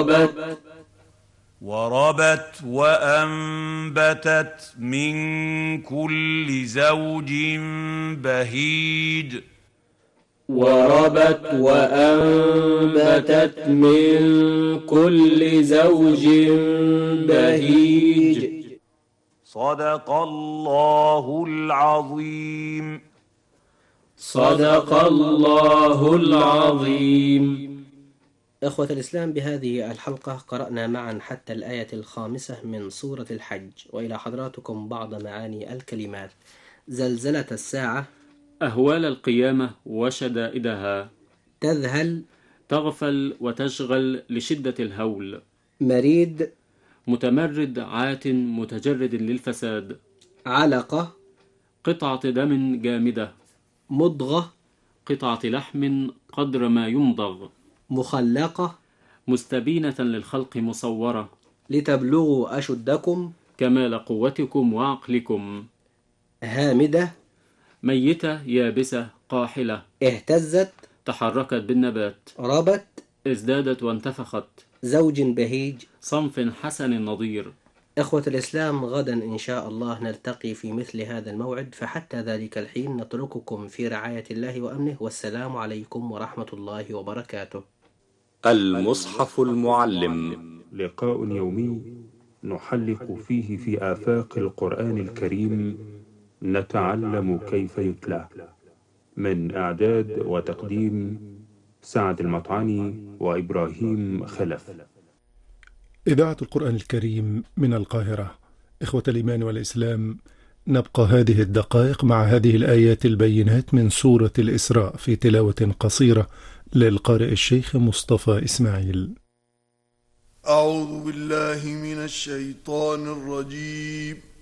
وربت وأنبتت من كل زوج بهيج وربت وأنبتت من كل زوج بهيج. صدق الله العظيم. صدق الله العظيم. إخوة الإسلام، بهذه الحلقة قرأنا معا حتى الآية 5 من سورة الحج، وإلى حضراتكم بعض معاني الكلمات: زلزلة الساعة، أهوال القيامة وشدائدها، تذهل، تغفل وتشغل لشدة الهول، مريد، متمرد عات متجرد للفساد، علقة، قطعة دم جامدة، مضغة، قطعة لحم قدر ما يمضغ، مخلقة، مستبينة للخلق مصورة، لتبلغوا أشدكم، كمال قوتكم وعقلكم، هامدة، ميتة يابسة قاحلة، اهتزت، تحركت بالنبات، ربت، ازدادت وانتفخت، زوج بهيج، صنف حسن نظير. إخوة الإسلام، غدا إن شاء الله نلتقي في مثل هذا الموعد، فحتى ذلك الحين نترككم في رعاية الله وأمنه، والسلام عليكم ورحمة الله وبركاته. المصحف المعلم، لقاء يومي نحلق فيه في آفاق القرآن الكريم، نتعلم كيف يتلى. من إعداد وتقديم سعد المطعني وإبراهيم خلف. إذاعة القرآن الكريم من القاهرة. إخوة الإيمان والإسلام، نبقى هذه الدقائق مع هذه الآيات البينات من سورة الإسراء في تلاوة قصيرة للقارئ الشيخ مصطفى إسماعيل. أعوذ بالله من الشيطان الرجيم.